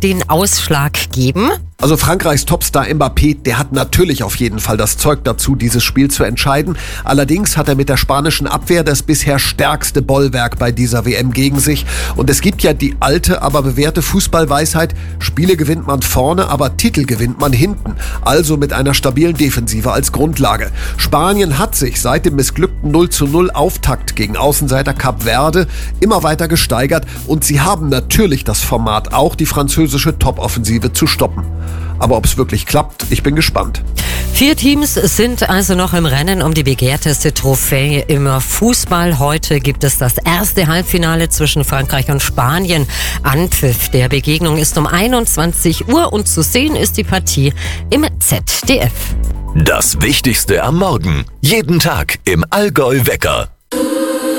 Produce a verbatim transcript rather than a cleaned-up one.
den Ausschlag geben? Also Frankreichs Topstar Mbappé, der hat natürlich auf jeden Fall das Zeug dazu, dieses Spiel zu entscheiden. Allerdings hat er mit der spanischen Abwehr das bisher stärkste Bollwerk bei dieser W M gegen sich. Und es gibt ja die alte, aber bewährte Fußballweisheit: Spiele gewinnt man vorne, aber Titel gewinnt man hinten. Also mit einer stabilen Defensive als Grundlage. Spanien hat sich seit dem missglückten null zu null Auftakt gegen Außenseiter Kap Verde immer weiter gesteigert. Und sie haben natürlich das Format, auch die französische Top-Offensive zu stoppen. Aber ob es wirklich klappt, ich bin gespannt. Vier Teams sind also noch im Rennen um die begehrteste Trophäe im Fußball. Heute gibt es das erste Halbfinale zwischen Frankreich und Spanien. Anpfiff der Begegnung ist um einundzwanzig Uhr und zu sehen ist die Partie im Z D F. Das Wichtigste am Morgen. Jeden Tag im Allgäu Wecker.